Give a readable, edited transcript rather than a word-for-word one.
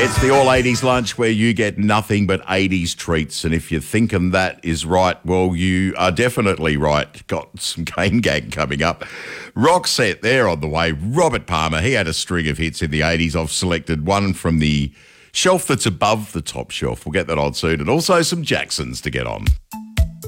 It's the All 80s lunch where you get nothing but 80s treats. And if you're thinking that is right, well, you are definitely right. Got some Cane Gang coming up. Rock set there on the way. Robert Palmer, he had a string of hits in the 80s. I've selected one from the shelf that's above the top shelf. We'll get that on soon. And also some Jacksons to get on.